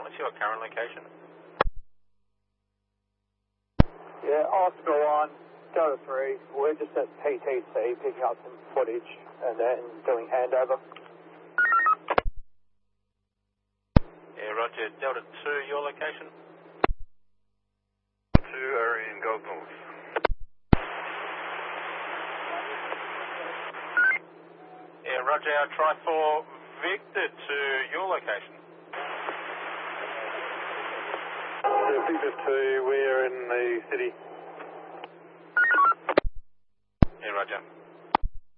what's your current location? Yeah, Oscar 1, Delta 3. We're just at PTC picking up some footage and then doing handover. Yeah, roger. Delta 2, your location? 2 are in Gold North. Yeah, roger. I'll try for Victor to your location. Yeah, Victor 2, we're in the city.